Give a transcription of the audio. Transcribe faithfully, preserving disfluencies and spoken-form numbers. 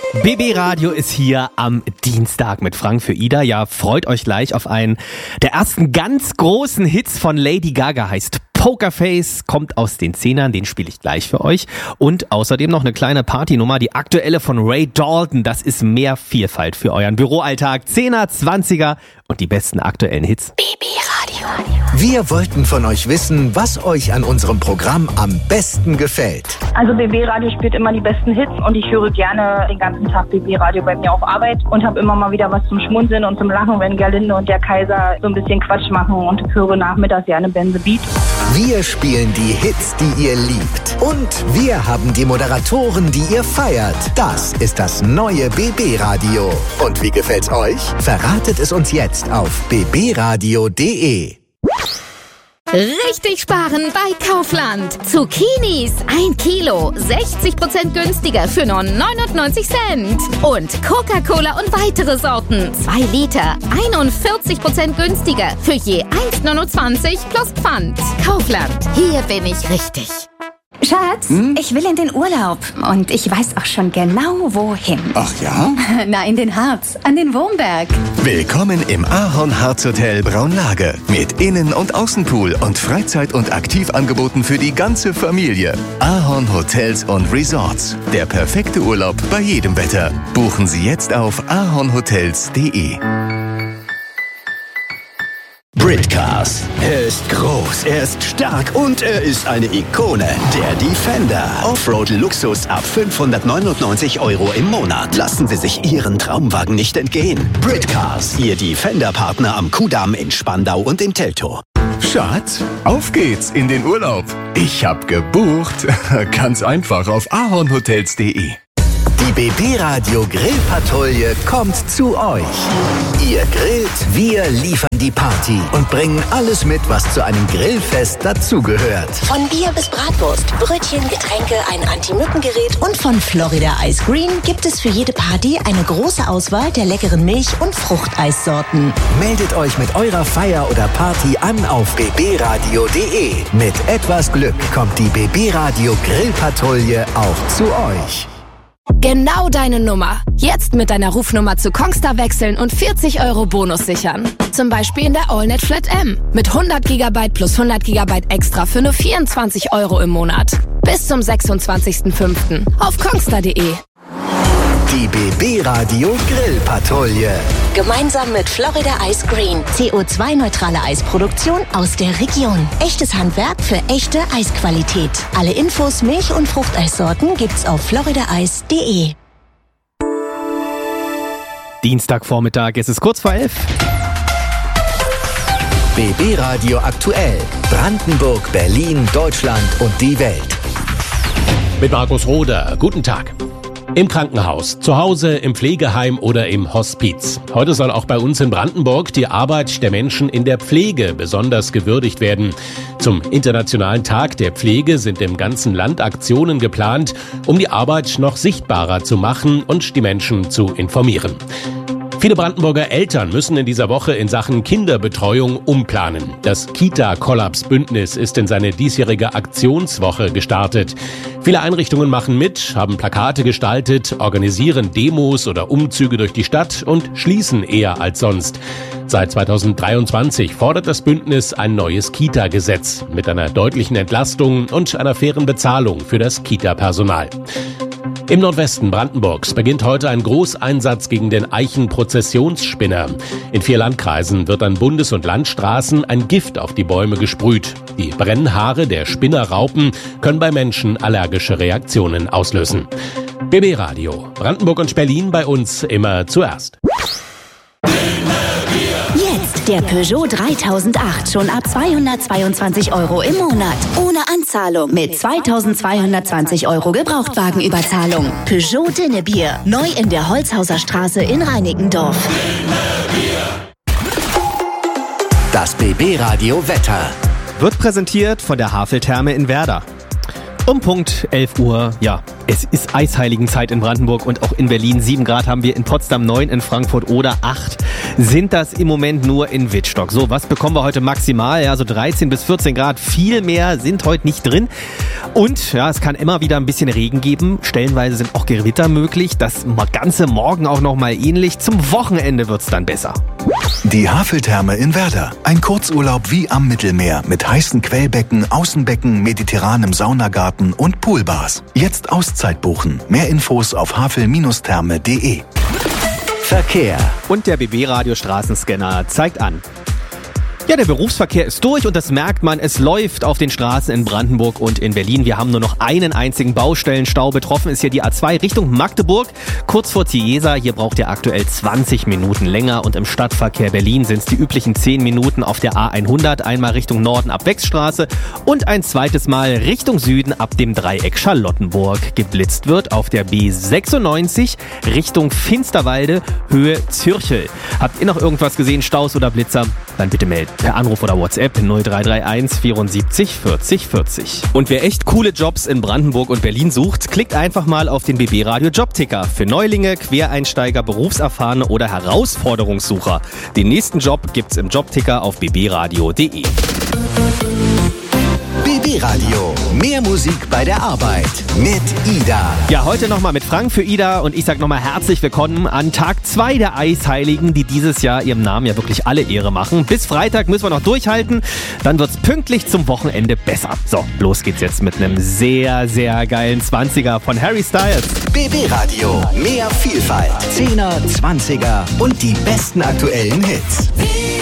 B B Radio ist hier am Dienstag mit Frank für Ida. Ja, freut euch gleich auf einen der ersten ganz großen Hits von Lady Gaga, heißt Pokerface, kommt aus den Zehnern, den spiele ich gleich für euch. Und außerdem noch eine kleine Partynummer, die aktuelle von Ray Dalton. Das ist mehr Vielfalt für euren Büroalltag. Zehner, Zwanziger und die besten aktuellen Hits. B B Radio. Wir wollten von euch wissen, was euch an unserem Programm am besten gefällt. Also B B Radio spielt immer die besten Hits und ich höre gerne den ganzen Tag B B Radio bei mir auf Arbeit und habe immer mal wieder was zum Schmunzeln und zum Lachen, wenn Gerlinde und der Kaiser so ein bisschen Quatsch machen, und höre nachmittags gerne Ben the Beat. Wir spielen die Hits, die ihr liebt. Und wir haben die Moderatoren, die ihr feiert. Das ist das neue B B Radio. Und wie gefällt's euch? Verratet es uns jetzt auf b b radio punkt d e. Richtig sparen bei Kaufland. Zucchinis ein Kilo, sechzig Prozent günstiger für nur neunundneunzig Cent. Und Coca-Cola und weitere Sorten, zwei Liter, einundvierzig Prozent günstiger für je eins neunundzwanzig plus Pfand. Kaufland, hier bin ich richtig. Schatz, hm? ich will in den Urlaub und ich weiß auch schon genau, wohin. Ach ja? Na, in den Harz, an den Wurmberg. Willkommen im Ahorn Harz Hotel Braunlage mit Innen- und Außenpool und Freizeit- und Aktivangeboten für die ganze Familie. Ahorn Hotels und Resorts, der perfekte Urlaub bei jedem Wetter. Buchen Sie jetzt auf ahornhotels punkt d e. Britcars. Er ist groß, er ist stark und er ist eine Ikone. Der Defender. Offroad-Luxus ab fünfhundertneunundneunzig Euro im Monat. Lassen Sie sich Ihren Traumwagen nicht entgehen. Britcars, Ihr Defender-Partner am Kudamm in Spandau und im Teltow. Schatz, auf geht's in den Urlaub. Ich hab gebucht. Ganz einfach auf ahornhotels punkt d e. Die B B Radio Grillpatrouille kommt zu euch. Ihr grillt, wir liefern die Party und bringen alles mit, was zu einem Grillfest dazugehört. Von Bier bis Bratwurst, Brötchen, Getränke, ein Anti-Mücken-Gerät und von Florida Ice Green gibt es für jede Party eine große Auswahl der leckeren Milch- und Fruchteissorten. Meldet euch mit eurer Feier oder Party an auf b b radio punkt d e. Mit etwas Glück kommt die B B Radio Grillpatrouille auch zu euch. Genau deine Nummer. Jetzt mit deiner Rufnummer zu Kongstar wechseln und vierzig Euro Bonus sichern. Zum Beispiel in der AllNet Flat M. Mit hundert Gigabyte plus hundert Gigabyte extra für nur vierundzwanzig Euro im Monat. Bis zum sechsundzwanzigsten fünften auf kongstar punkt d e. Die B B Radio Grillpatrouille. Gemeinsam mit Florida Ice Green. C O zwei neutrale Eisproduktion aus der Region. Echtes Handwerk für echte Eisqualität. Alle Infos, Milch- und Fruchteissorten gibt's auf florida eis punkt d e. Dienstagvormittag, es ist kurz vor elf. B B Radio aktuell. Brandenburg, Berlin, Deutschland und die Welt. Mit Markus Roder. Guten Tag. Im Krankenhaus, zu Hause, im Pflegeheim oder im Hospiz. Heute soll auch bei uns in Brandenburg die Arbeit der Menschen in der Pflege besonders gewürdigt werden. Zum Internationalen Tag der Pflege sind im ganzen Land Aktionen geplant, um die Arbeit noch sichtbarer zu machen und die Menschen zu informieren. Viele Brandenburger Eltern müssen in dieser Woche in Sachen Kinderbetreuung umplanen. Das Kita-Kollaps-Bündnis ist in seine diesjährige Aktionswoche gestartet. Viele Einrichtungen machen mit, haben Plakate gestaltet, organisieren Demos oder Umzüge durch die Stadt und schließen eher als sonst. Seit zweitausenddreiundzwanzig fordert das Bündnis ein neues Kita-Gesetz mit einer deutlichen Entlastung und einer fairen Bezahlung für das Kita-Personal. Im Nordwesten Brandenburgs beginnt heute ein Großeinsatz gegen den Eichenprozessionsspinner. In vier Landkreisen wird an Bundes- und Landstraßen ein Gift auf die Bäume gesprüht. Die Brennhaare der Spinnerraupen können bei Menschen allergische Reaktionen auslösen. B B Radio, Brandenburg und Berlin bei uns immer zuerst. Jetzt der Peugeot dreitausendacht schon ab zweihundertzweiundzwanzig Euro im Monat. Ohne Anzahlung mit zweitausendzweihundertzwanzig Euro Gebrauchtwagenüberzahlung. Peugeot Dinnebier. Neu in der Holzhauser Straße in Reinickendorf. Das B B Radio Wetter Wird präsentiert von der Haveltherme in Werder. Um Punkt elf Uhr, ja, es ist Eisheiligenzeit in Brandenburg und auch in Berlin. sieben Grad haben wir in Potsdam, neun in Frankfurt oder acht sind das im Moment nur in Wittstock. So, was bekommen wir heute maximal? Ja, so dreizehn bis vierzehn Grad, viel mehr sind heute nicht drin. Und ja, es kann immer wieder ein bisschen Regen geben. Stellenweise sind auch Gewitter möglich. Das ganze Morgen auch nochmal ähnlich. Zum Wochenende wird's dann besser. Die Haveltherme in Werder. Ein Kurzurlaub wie am Mittelmeer mit heißen Quellbecken, Außenbecken, mediterranem Saunagarten und Poolbars. Jetzt Auszeit buchen. Mehr Infos auf havel Bindestrich therme punkt de. Verkehr. Und der B B-Radio Straßenscanner zeigt an. Ja, der Berufsverkehr ist durch und das merkt man, es läuft auf den Straßen in Brandenburg und in Berlin. Wir haben nur noch einen einzigen Baustellenstau. Betroffen ist hier die A zwei Richtung Magdeburg, kurz vor Ziesa. Hier braucht ihr aktuell zwanzig Minuten länger und im Stadtverkehr Berlin sind es die üblichen zehn Minuten auf der A hundert, einmal Richtung Norden ab Wechsstraße und ein zweites Mal Richtung Süden ab dem Dreieck Charlottenburg. Geblitzt wird auf der B sechsundneunzig Richtung Finsterwalde, Höhe Zürchel. Habt ihr noch irgendwas gesehen, Staus oder Blitzer? Dann bitte melden. Per Anruf oder WhatsApp null drei drei eins vierundsiebzig vierzig vierzig. Und wer echt coole Jobs in Brandenburg und Berlin sucht, klickt einfach mal auf den B B-Radio Jobticker. Für Neulinge, Quereinsteiger, Berufserfahrene oder Herausforderungssucher. Den nächsten Job gibt's im Jobticker auf b b radio punkt de. B B-Radio. Mehr Musik bei der Arbeit. Mit Ida. Ja, heute nochmal mit Frank für Ida und ich sag nochmal herzlich willkommen an Tag zwei der Eisheiligen, die dieses Jahr ihrem Namen ja wirklich alle Ehre machen. Bis Freitag müssen wir noch durchhalten, dann wird's pünktlich zum Wochenende besser. So, los geht's jetzt mit einem sehr, sehr geilen zwanziger von Harry Styles. B B-Radio. Mehr Vielfalt. Zehner, Zwanziger und die besten aktuellen Hits.